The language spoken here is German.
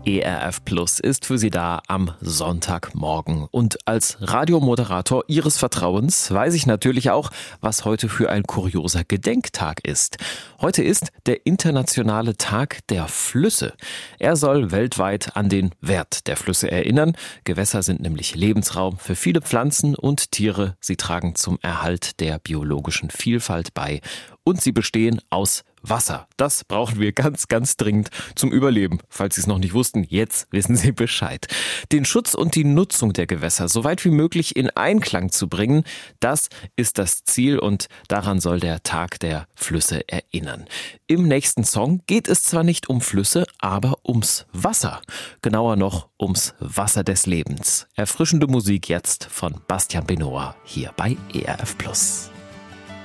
ERF Plus ist für Sie da am Sonntagmorgen. Und als Radiomoderator Ihres Vertrauens weiß ich natürlich auch, was heute für ein kurioser Gedenktag ist. Heute ist der internationale Tag der Flüsse. Er soll weltweit an den Wert der Flüsse erinnern. Gewässer sind nämlich Lebensraum für viele Pflanzen und Tiere. Sie tragen zum Erhalt der biologischen Vielfalt bei. Und sie bestehen aus Wasser. Das brauchen wir ganz, ganz dringend zum Überleben. Falls Sie es noch nicht wussten, jetzt wissen Sie Bescheid. Den Schutz und die Nutzung der Gewässer so weit wie möglich in Einklang zu bringen, das ist das Ziel und daran soll der Tag der Flüsse erinnern. Im nächsten Song geht es zwar nicht um Flüsse, aber ums Wasser. Genauer noch ums Wasser des Lebens. Erfrischende Musik jetzt von Bastian Benoit hier bei ERF Plus.